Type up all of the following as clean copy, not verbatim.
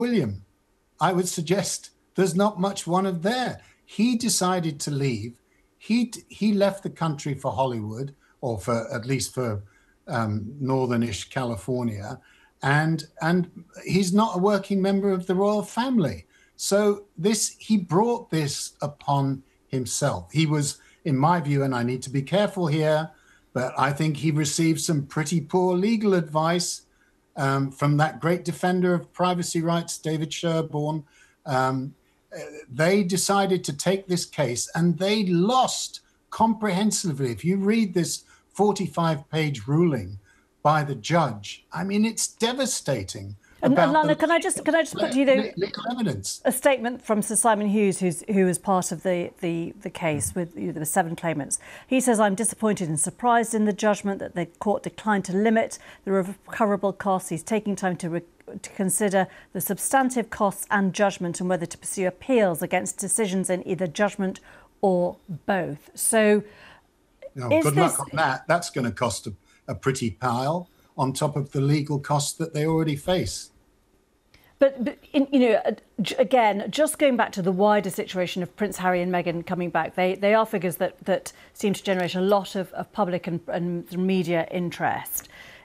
William. I would suggest there's not much one of there. He decided to leave. He left the country for Hollywood, or for at least for northern-ish California, and he's not a working member of the royal family. So he brought this upon himself. He was, in my view, and I need to be careful here, but I think he received some pretty poor legal advice from that great defender of privacy rights, David Sherborne. They decided to take this case, and they lost comprehensively. If you read this 45-page ruling by the judge, I mean, it's devastating. And Lana, can I just put to you legal evidence? A statement from Sir Simon Hughes, who was part of the case with there were 7 claimants. He says, "I'm disappointed and surprised in the judgment that the court declined to limit the recoverable costs. He's taking time to consider the substantive costs and judgment and whether to pursue appeals against decisions in either judgment or both." So, good luck on that. That's going to cost a pretty pile on top of the legal costs that they already face. But again, just going back to the wider situation of Prince Harry and Meghan coming back, they are figures that seem to generate a lot of public and media interest.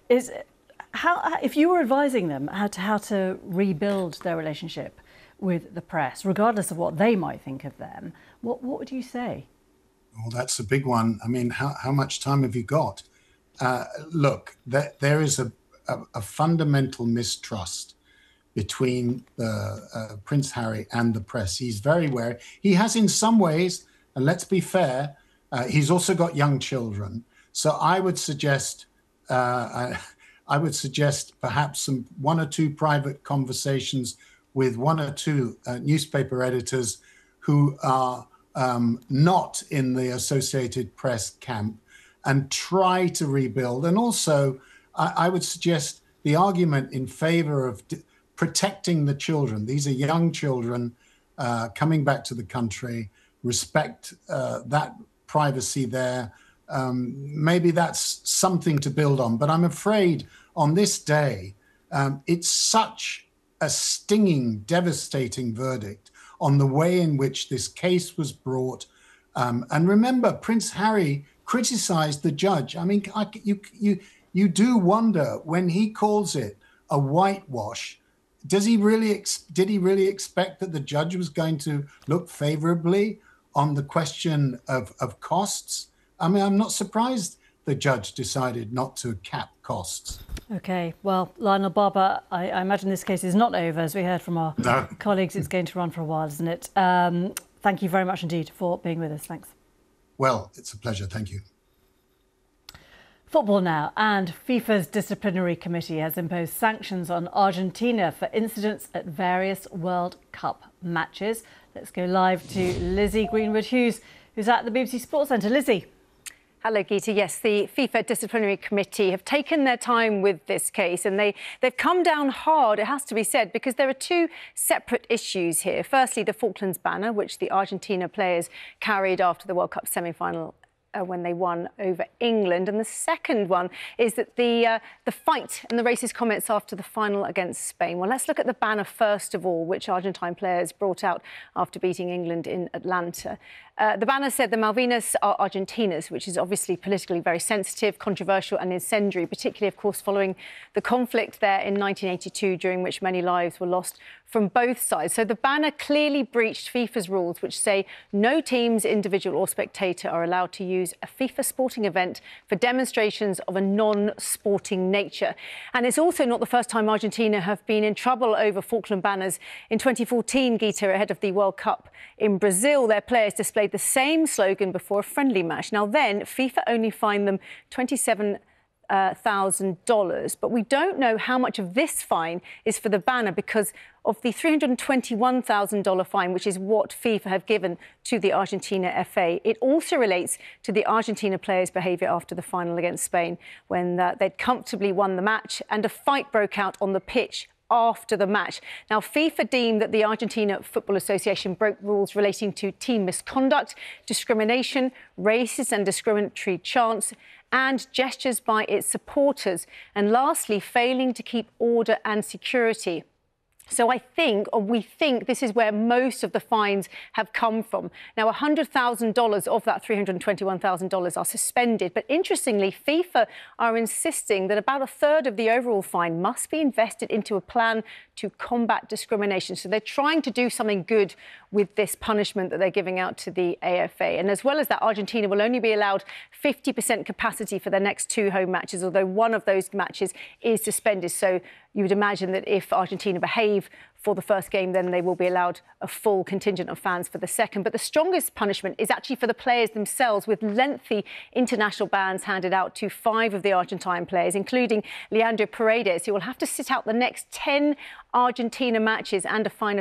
If you were advising them how to rebuild their relationship with the press, regardless of what they might think of them, what would you say? Well, that's a big one. I mean, how much time have you got? Look, there is a fundamental mistrust between Prince Harry and the press. He's very wary. He has, in some ways, and let's be fair, he's also got young children. So I would suggest perhaps 1 or 2 private conversations with 1 or 2 newspaper editors who are not in the Associated Press camp, and try to rebuild. And also, I would suggest the argument in favor of protecting the children. These are young children coming back to the country. Respect that privacy there. Maybe that's something to build on. But I'm afraid on this day, it's such a stinging, devastating verdict on the way in which this case was brought. And remember, Prince Harry criticized the judge. I mean, you do wonder, when he calls it a whitewash, did he really expect that the judge was going to look favorably on the question of costs? I mean, I'm not surprised the judge decided not to cap costs. OK, well, Lionel Barber, I imagine this case is not over. As we heard from our colleagues, it's going to run for a while, isn't it? Thank you very much indeed for being with us. Thanks. Well, it's a pleasure. Thank you. Football now, and FIFA's disciplinary committee has imposed sanctions on Argentina for incidents at various World Cup matches. Let's go live to Lizzie Greenwood-Hughes, who's at the BBC Sports Centre. Lizzie. Hello, Geeta. Yes, the FIFA Disciplinary Committee have taken their time with this case, and they've come down hard, it has to be said, because there are 2 separate issues here. Firstly, the Falklands banner, which the Argentina players carried after the World Cup semi-final when they won over England. And the second one is that the fight and the racist comments after the final against Spain. Well, let's look at the banner first of all, which Argentine players brought out after beating England in Atlanta. The banner said the Malvinas are Argentina's, which is obviously politically very sensitive, controversial and incendiary, particularly, of course, following the conflict there in 1982, during which many lives were lost from both sides. So the banner clearly breached FIFA's rules, which say no teams, individual or spectator, are allowed to use a FIFA sporting event for demonstrations of a non-sporting nature. And it's also not the first time Argentina have been in trouble over Falkland banners. In 2014, Geeta, ahead of the World Cup in Brazil, their players displayed the same slogan before a friendly match. Now then, FIFA only fined them $27,000, but we don't know how much of this fine is for the banner because of the $321,000 fine, which is what FIFA have given to the Argentina FA. It also relates to the Argentina players' behaviour after the final against Spain, when they'd comfortably won the match and a fight broke out on the pitch after the match. Now, FIFA deemed that the Argentina Football Association broke rules relating to team misconduct, discrimination, racist and discriminatory chants, and gestures by its supporters, and lastly, failing to keep order and security. So I think, or we think, this is where most of the fines have come from. Now, $100,000 of that $321,000 are suspended. But interestingly, FIFA are insisting that about a third of the overall fine must be invested into a plan to combat discrimination. So they're trying to do something good with this punishment that they're giving out to the AFA. And as well as that, Argentina will only be allowed 50% capacity for their next 2 home matches, although one of those matches is suspended. So you would imagine that if Argentina behave for the first game, then they will be allowed a full contingent of fans for the second. But the strongest punishment is actually for the players themselves, with lengthy international bans handed out to 5 of the Argentine players, including Leandro Paredes, who will have to sit out the next 10 Argentina matches and a fine of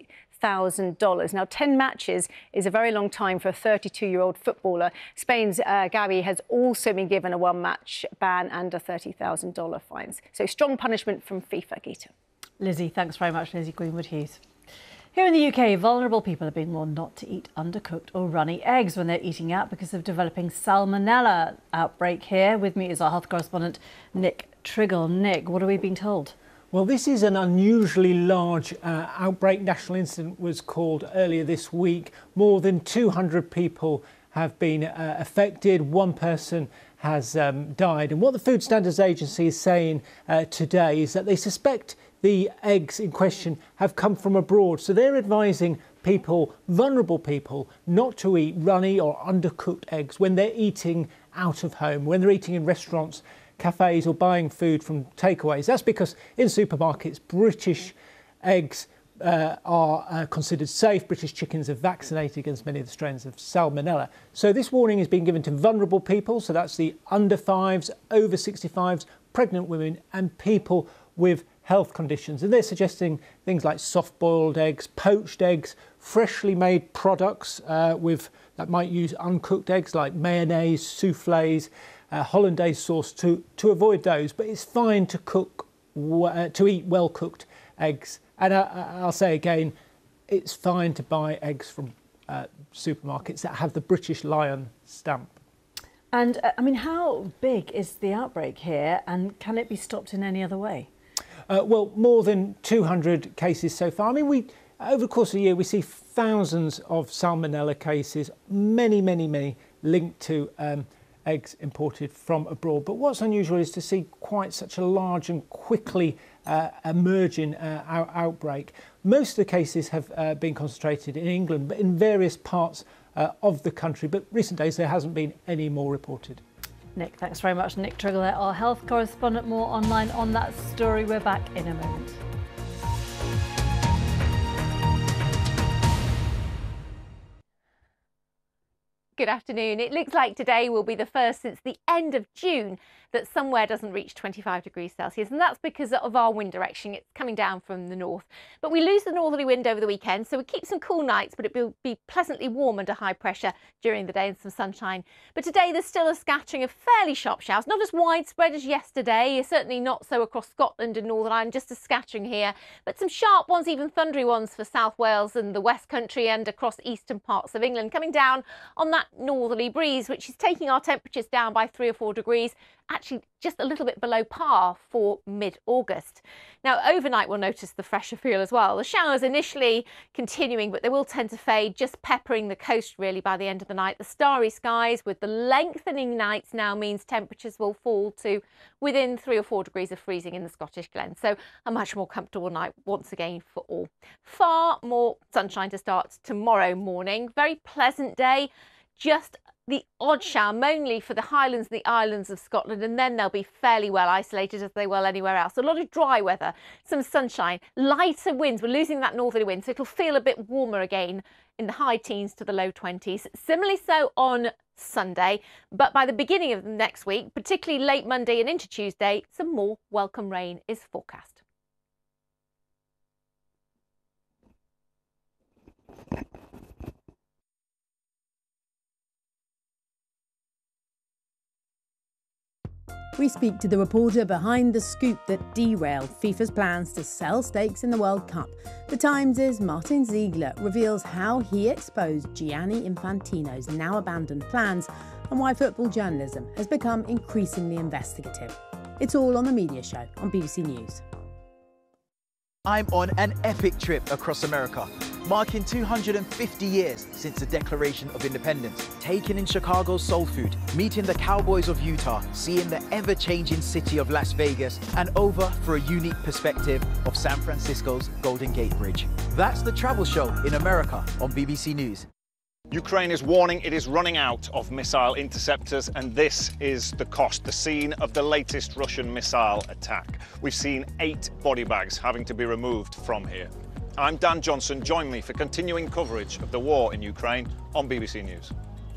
$90,000. Now, 10 matches is a very long time for a 32-year-old footballer. Spain's Gavi has also been given a 1-match ban and a $30,000 fines. So strong punishment from FIFA, Geeta. Lizzie, thanks very much, Lizzie Greenwood-Hughes. Here in the UK, vulnerable people are being warned not to eat undercooked or runny eggs when they're eating out because of developing salmonella outbreak. Here with me is our health correspondent, Nick Triggle. Nick, what are we being told? Well, this is an unusually large outbreak. National incident was called earlier this week. More than 200 people have been affected. 1 person has died. And what the Food Standards Agency is saying today is that they suspect the eggs in question have come from abroad. So they're advising people, vulnerable people, not to eat runny or undercooked eggs when they're eating out of home, when they're eating in restaurants, cafes or buying food from takeaways. That's because in supermarkets, British eggs are considered safe. British chickens are vaccinated against many of the strains of salmonella. So this warning is being given to vulnerable people. So that's the under 5s, over 65s, pregnant women and people with health conditions. And they're suggesting things like soft-boiled eggs, poached eggs, freshly made products that might use uncooked eggs like mayonnaise, soufflés, hollandaise sauce to avoid those. But it's fine to eat well-cooked eggs. And I'll say again, it's fine to buy eggs from supermarkets that have the British Lion stamp. And I mean, how big is the outbreak here, and can it be stopped in any other way? Well, more than 200 cases so far. I mean, over the course of the year, we see thousands of salmonella cases, many linked to eggs imported from abroad. But what's unusual is to see quite such a large and quickly emerging outbreak. Most of the cases have been concentrated in England, but in various parts of the country. But recent days, there hasn't been any more reported. Nick, thanks very much. Nick Triggle, our health correspondent. More online on that story. We're back in a moment. Good afternoon. It looks like today will be the first since the end of June that somewhere doesn't reach 25 degrees Celsius, and that's because of our wind direction. It's coming down from the north. But we lose the northerly wind over the weekend, so we keep some cool nights, but it will be pleasantly warm under high pressure during the day and some sunshine. But today there's still a scattering of fairly sharp showers, not as widespread as yesterday, certainly not so across Scotland and Northern Ireland, just a scattering here, but some sharp ones, even thundery ones for South Wales and the West Country and across eastern parts of England, coming down on that northerly breeze, which is taking our temperatures down by 3 or 4 degrees, actually just a little bit below par for mid-August. Now, overnight we'll notice the fresher feel as well. The showers initially continuing, but they will tend to fade, just peppering the coast really by the end of the night. The starry skies with the lengthening nights now means temperatures will fall to within 3 or 4 degrees of freezing in the Scottish Glens. So a much more comfortable night once again for all. Far more sunshine to start tomorrow morning. Very pleasant day. Just the odd shower, mainly for the Highlands and the islands of Scotland, and then they'll be fairly well isolated as they will anywhere else. A lot of dry weather, some sunshine, lighter winds. We're losing that northerly wind, so it'll feel a bit warmer again in the high teens to the low 20s. Similarly so on Sunday, but by the beginning of next week, particularly late Monday and into Tuesday, some more welcome rain is forecast. We speak to the reporter behind the scoop that derailed FIFA's plans to sell stakes in the World Cup. The Times' Martin Ziegler reveals how he exposed Gianni Infantino's now abandoned plans and why football journalism has become increasingly investigative. It's all on The Media Show on BBC News. I'm on an epic trip across America, marking 250 years since the Declaration of Independence. Taken in Chicago's soul food, meeting the Cowboys of Utah, seeing the ever-changing city of Las Vegas, and over for a unique perspective of San Francisco's Golden Gate Bridge. That's the travel show in America on BBC News. Ukraine is warning it is running out of missile interceptors, and this is the cost, the scene of the latest Russian missile attack. We've seen 8 body bags having to be removed from here. I'm Dan Johnson. Join me for continuing coverage of the war in Ukraine on BBC News.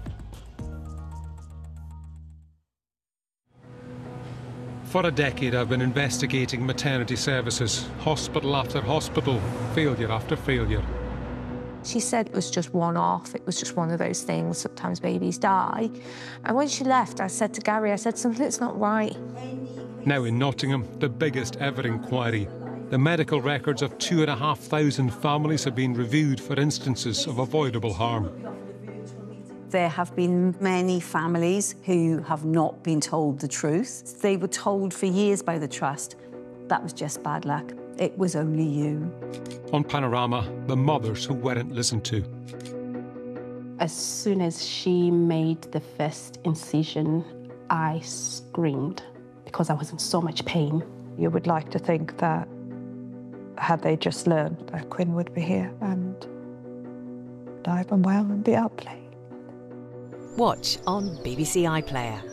For a decade, I've been investigating maternity services, hospital after hospital, failure after failure. She said it was just one-off, it was just one of those things, sometimes babies die. And when she left, I said to Gary, I said, something's not right. Now in Nottingham, the biggest ever inquiry. The medical records of 2,500 families have been reviewed for instances of avoidable harm. There have been many families who have not been told the truth. They were told for years by the Trust that was just bad luck. It was only you. On Panorama, the mothers who weren't listened to. As soon as she made the first incision, I screamed because I was in so much pain. You would like to think that had they just learned that Quinn would be here and alive and well and be out playing. Watch on BBC iPlayer.